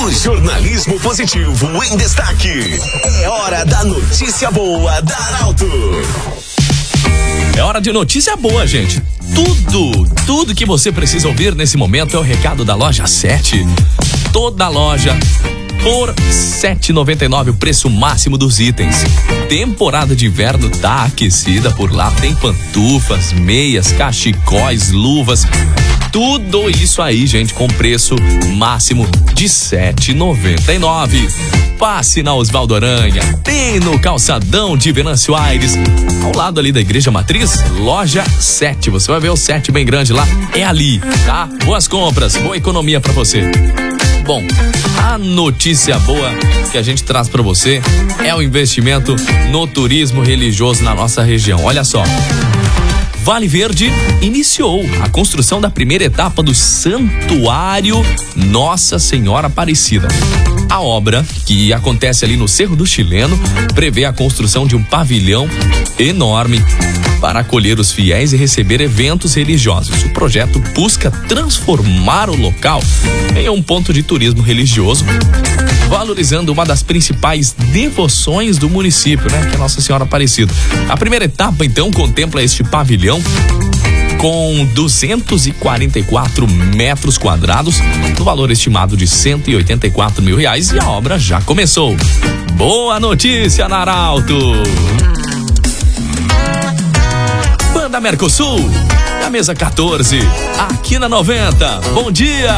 O jornalismo positivo em destaque. É hora da notícia boa da Arauto. É hora de notícia boa, gente. Tudo que você precisa ouvir nesse momento é o recado da Loja 7. Toda loja por R$ 7,99 o preço máximo dos itens. Temporada de inverno tá aquecida por lá. Tem pantufas, meias, cachecóis, luvas. Tudo isso aí, gente, com preço máximo de R$ 7,99. Passe na Osvaldo Aranha, tem no calçadão de Venâncio Aires, ao lado ali da Igreja Matriz, Loja 7. Você vai ver o 7 bem grande lá, é ali, tá? Boas compras, boa economia pra você. Bom, a notícia boa que a gente traz pra você é o investimento no turismo religioso na nossa região. Olha só. Vale Verde iniciou a construção da primeira etapa do Santuário Nossa Senhora Aparecida. A obra, que acontece ali no Cerro do Chileno, prevê a construção de um pavilhão enorme para acolher os fiéis e receber eventos religiosos. O projeto busca transformar o local em um ponto de turismo religioso, valorizando uma das principais devoções do município, né? Que é Nossa Senhora Aparecida. A primeira etapa, então, contempla este pavilhão com 244 metros quadrados, no valor estimado de R$184 mil, e a obra já começou. Boa notícia na Arauto! Banda Mercosul, na mesa 14, aqui na 90. Bom dia!